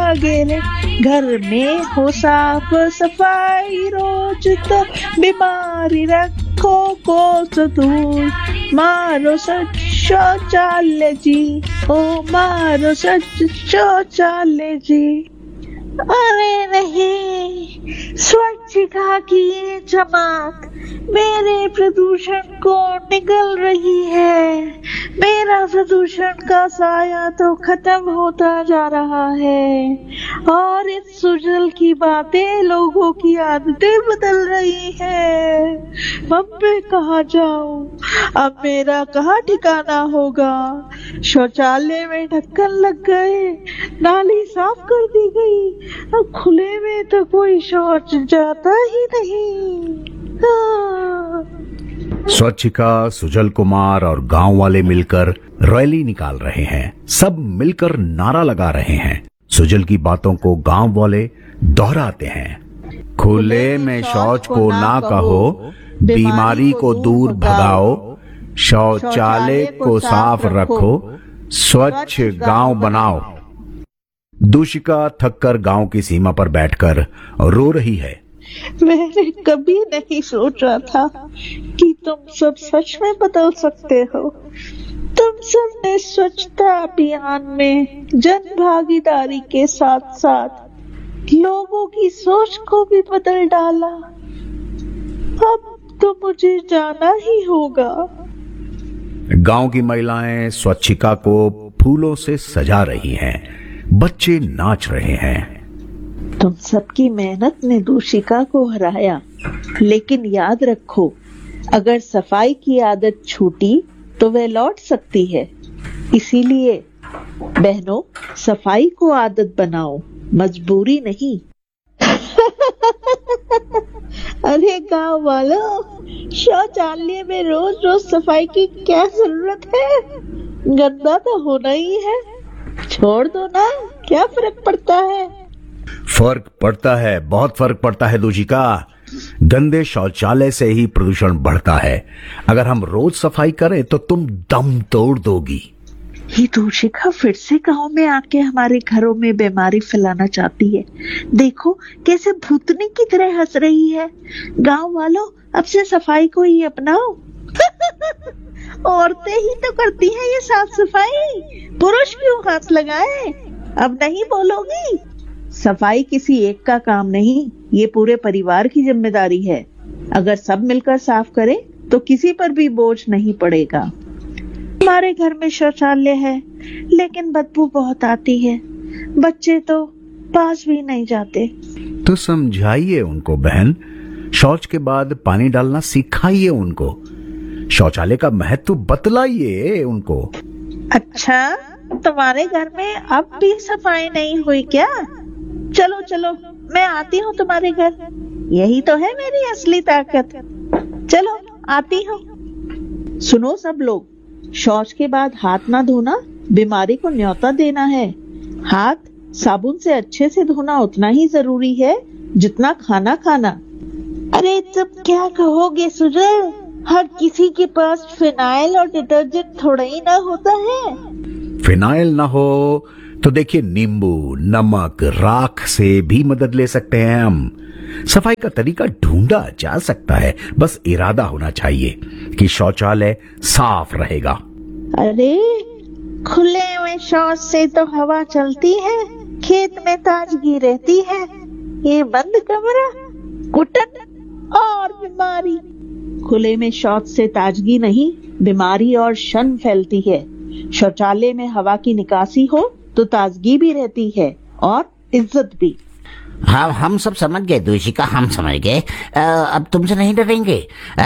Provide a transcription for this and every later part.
लागे रे। घर में हो साफ सफाई रोज तो बीमारी रखो को दूर। मारो सच शौचालय जी, ओ मारो सच शौचालय जी। अरे नहीं, स्वच्छता की ये चमक मेरे प्रदूषण को निगल रही है। मेरा प्रदूषण का साया तो खत्म होता जा रहा है और इस सुजल की बातें लोगों की आदतें बदल रही है। अब मैं कहाँ जाऊं? अब मेरा कहाँ ठिकाना होगा? शौचालय में ढक्कन लग गए, नाली साफ कर दी गई, अब खुले में तो कोई शौच जाता ही नहीं। स्वच्छिका, सुजल कुमार और गांव वाले मिलकर रैली निकाल रहे हैं। सब मिलकर नारा लगा रहे हैं। सुजल की बातों को गांव वाले दोहराते हैं। खुले में शौच को ना कहो, बीमारी को दूर भगाओ, शौचालय को साफ रखो, स्वच्छ गांव बनाओ। दूशिका थककर गांव की सीमा पर बैठकर रो रही है। मैंने कभी नहीं सोचा था कि तुम सब सच में बदल सकते हो। तुम सब ने स्वच्छता अभियान में जन भागीदारी के साथ साथ लोगों की सोच को भी बदल डाला। अब तो मुझे जाना ही होगा। गांव की महिलाएं स्वच्छिका को फूलों से सजा रही हैं। बच्चे नाच रहे हैं। तुम सबकी मेहनत ने दूशिका को हराया, लेकिन याद रखो, अगर सफाई की आदत छूटी तो वह लौट सकती है। इसीलिए बहनों, सफाई को आदत बनाओ, मजबूरी नहीं। अरे गांव वालों, शौचालय में रोज रोज सफाई की क्या जरूरत है? गंदा तो होना ही है, छोड़ दो ना, क्या फर्क पड़ता है? फर्क पड़ता है, बहुत फर्क पड़ता है दूशिका। गंदे शौचालय से ही प्रदूषण बढ़ता है। अगर हम रोज सफाई करें तो तुम दम तोड़ दोगी। ये दूशिका फिर से गांव में आके हमारे घरों में बीमारी फैलाना चाहती है। देखो कैसे भूतनी की तरह हंस रही है। गांव वालों, अब से सफाई को ही अपनाओ। औरतें ही तो करती हैं ये साफ सफाई, पुरुष क्यों हाथ लगाए? अब नहीं बोलोगी? सफाई किसी एक का काम नहीं, ये पूरे परिवार की जिम्मेदारी है। अगर सब मिलकर साफ करें तो किसी पर भी बोझ नहीं पड़ेगा। हमारे घर में शौचालय है, लेकिन बदबू बहुत आती है। बच्चे तो पास भी नहीं जाते। तो समझाइए उनको बहन, शौच के बाद पानी डालना सिखाइए उनको। शौचालय का महत्व बतलाइए उनको। अच्छा, तुम्हारे घर में अब भी सफाई नहीं हुई क्या? चलो चलो, मैं आती हूँ तुम्हारे घर। यही तो है मेरी असली ताकत। चलो आती हूँ। सुनो सब लोग, शौच के बाद हाथ ना धोना बीमारी को न्योता देना है। हाथ साबुन से अच्छे से धोना उतना ही जरूरी है जितना खाना खाना। अरे तुम क्या कहोगे सुजल? हर किसी के पास फिनाइल और डिटर्जेंट थोड़ा ही ना होता है। फिनाइल ना हो तो देखिए, नींबू, नमक, राख से भी मदद ले सकते हैं हम। सफाई का तरीका ढूंढा जा सकता है, बस इरादा होना चाहिए कि शौचालय साफ रहेगा। अरे खुले में शौच से तो हवा चलती है, खेत में ताजगी रहती है। ये बंद कमरा, घुटन और बीमारी। खुले में शौच से ताजगी नहीं, बीमारी और शन फैलती है। शौचालय में हवा की निकासी हो तो ताजगी भी रहती है और इज्जत भी। हाँ, हम सब समझ गए दूशिका, हम समझ गए। अब तुमसे नहीं डरेंगे।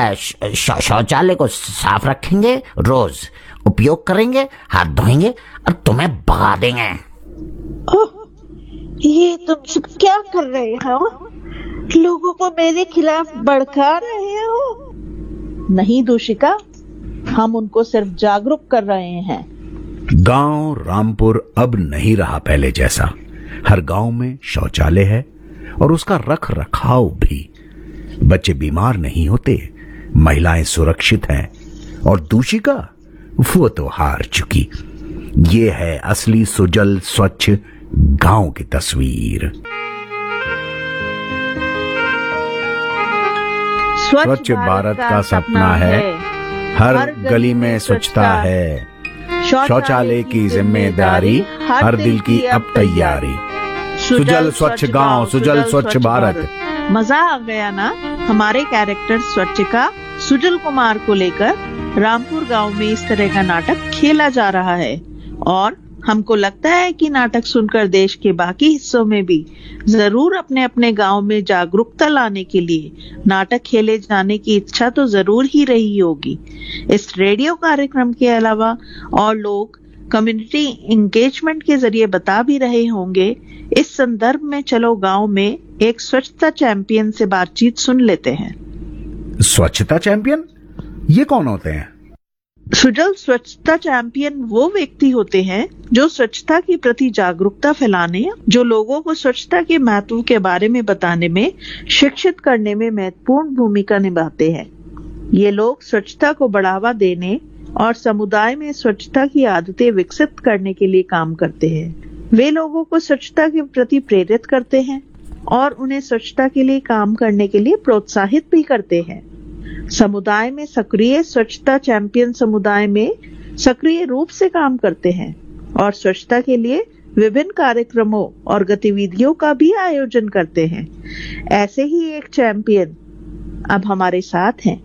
शौचालय को साफ रखेंगे, रोज उपयोग करेंगे, हाथ धोएंगे और तुम्हें भगा देंगे। ओह, ये तुम सब क्या कर रहे हो? लोगों को मेरे खिलाफ भड़का रहे हो? नहीं दूशिका, हम उनको सिर्फ जागरूक कर रहे हैं। गांव रामपुर अब नहीं रहा पहले जैसा। हर गांव में शौचालय है और उसका रख रखाव भी। बच्चे बीमार नहीं होते, महिलाएं सुरक्षित हैं और दूशिका, वो तो हार चुकी। ये है असली सुजल स्वच्छ गांव की तस्वीर। स्वच्छ भारत का सपना है, हर गली में स्वच्छता है, शौचालय की जिम्मेदारी हर दिल की अब तैयारी। सुजल स्वच्छ गांव, सुजल स्वच्छ भारत। मजा आ गया ना हमारे कैरेक्टर स्वच्छिका सुजल कुमार को लेकर रामपुर गांव में इस तरह का नाटक खेला जा रहा है, और हमको लगता है कि नाटक सुनकर देश के बाकी हिस्सों में भी जरूर अपने अपने गांव में जागरूकता लाने के लिए नाटक खेले जाने की इच्छा तो जरूर ही रही होगी। इस रेडियो कार्यक्रम के अलावा और लोग कम्युनिटी एंगेजमेंट के जरिए बता भी रहे होंगे। इस संदर्भ में चलो गांव में एक स्वच्छता चैंपियन से बातचीत सुन लेते हैं। स्वच्छता चैंपियन, ये कौन होते हैं? सुजल, स्वच्छता चैंपियन वो व्यक्ति होते हैं जो स्वच्छता के प्रति जागरूकता फैलाने, जो लोगों को स्वच्छता के महत्व के बारे में बताने में, शिक्षित करने में महत्वपूर्ण भूमिका निभाते हैं। ये लोग स्वच्छता को बढ़ावा देने और समुदाय में स्वच्छता की आदतें विकसित करने के लिए काम करते हैं। वे लोगों को स्वच्छता के प्रति प्रेरित करते हैं और उन्हें स्वच्छता के लिए काम करने के लिए प्रोत्साहित भी करते हैं। समुदाय में सक्रिय स्वच्छता चैंपियन समुदाय में सक्रिय रूप से काम करते हैं और स्वच्छता के लिए विभिन्न कार्यक्रमों और गतिविधियों का भी आयोजन करते हैं। ऐसे ही एक चैंपियन अब हमारे साथ हैं।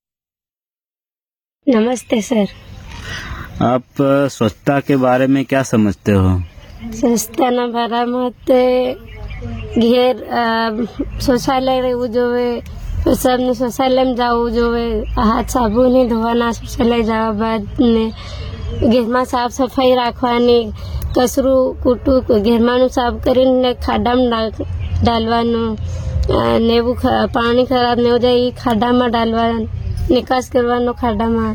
नमस्ते सर। आप स्वच्छता के बारे में क्या समझते हो? स्वच्छता न बारे में घेर शौचालय जोवे तो सब ने शौचालय में जाओ जोवे, हाथ साबुन ही धोवाना, शौचालय जावा बाद ने घेरमा साफ सफाई राखवानी, कचरू कूटू घेरमानु साफ કરીને ખાડામાં डालवानु, नेबू पानी खराब नहीं हो जाए ખાડામાં डालवा, निकास करवानो ખાડામાં,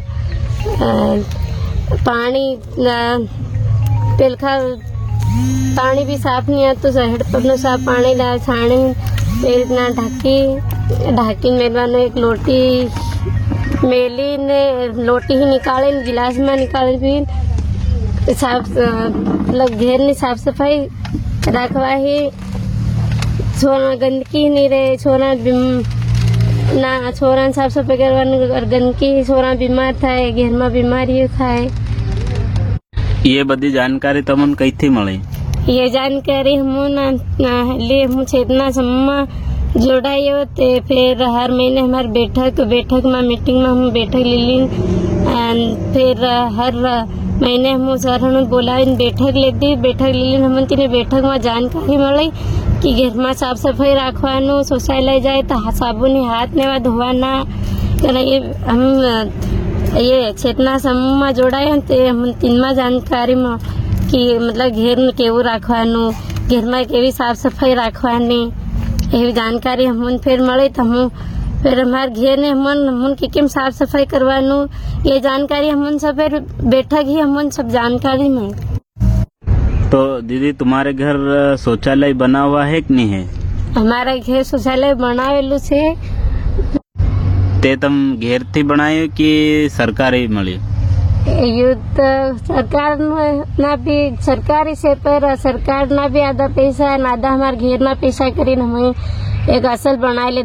पानी पेलखा पानी भी साफ नहीं आता तो हेडपंप में साफ पानी डाल छाने पेल ना ढाकी मेलवानो, एक लोटी मेली ने लोटी ही निकाले गिलास में निकाले, फिर साफ घेर ने साफ सफाई रखवा ही, छोरा गंदगी नहीं रहे, छोरा ना छोरा साफ सफाई करवानो, गंदगी छोरा बीमार थाय, घेर में बीमारी थाय। ये बड़ी जानकारी तमन कईथी मळी? ये जानकारी हम चेतना सम्मा जोड़ायो ते फिर हर महीने हमारे बैठक में मीटिंग में हम बैठक ले ली, फिर हर महीने हम सर बोला बैठक लेती, बैठक ले ली हम तीन बैठक में जानकारी मिली कि घर में साफ सफाई रखवानो, शौचालय जाए तो साबुन हाथ ने धोवाना। ये हम ये चेतना समूह में जोड़ायो ते हम तीन में जानकारी में कि मतलब घेर ने केवू रखवानो, घेर में केवी साफ सफाई रखवानी, ये जानकारी हम फिर मिले तो हम फिर हमारे घेर ने हम के साफ सफाई करवानो, ये जानकारी हम सब फिर बैठक ही हम सब जानकारी में। तो दीदी तुम्हारे घर शौचालय बना हुआ है कि नहीं है? हमारा घेर शौचालय बनावेलू से। ते तुम घेर थी बनाए कि सरकारी मिली? युद्ध सरकार ना भी सरकारी से, पर सरकार ना भी आधा पैसा ना आधा हमारे घेर में पैसा करीन हम एक असल बनाए ले